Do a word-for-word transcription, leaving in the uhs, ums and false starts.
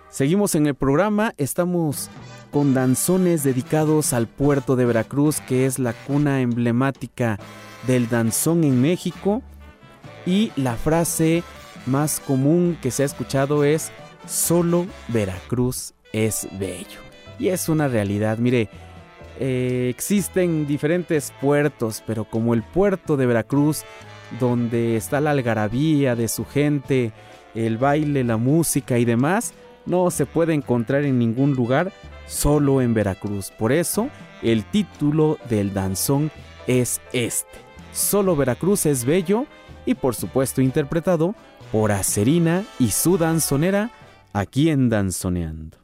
Seguimos en el programa, estamos con danzones dedicados al puerto de Veracruz, que es la cuna emblemática del danzón en México. Y la frase más común que se ha escuchado es: solo Veracruz es bello. Y es una realidad, mire, eh, existen diferentes puertos, pero como el puerto de Veracruz, donde está la algarabía de su gente, el baile, la música y demás, no se puede encontrar en ningún lugar, solo en Veracruz. Por eso, el título del danzón es este: Solo Veracruz es bello, y por supuesto interpretado por Acerina y su danzonera, aquí en Danzoneando.